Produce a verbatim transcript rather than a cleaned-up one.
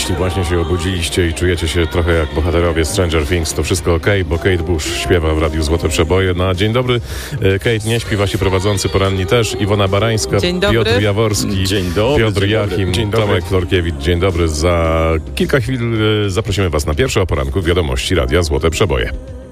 Jeśli właśnie się obudziliście i czujecie się trochę jak bohaterowie Stranger Things, to wszystko okej, bo Kate Bush śpiewa w Radiu Złote Przeboje. No a dzień dobry, Kate nie śpi, wasi prowadzący poranni też, Iwona Barańska, dzień dobry. Piotr Jaworski, dzień dobry, Piotr dzień Jachim, dobry. Dzień dobry. Tomek Florkiewicz. Dzień dobry. Za kilka chwil zaprosimy was na pierwsze o poranku wiadomości Radia Złote Przeboje.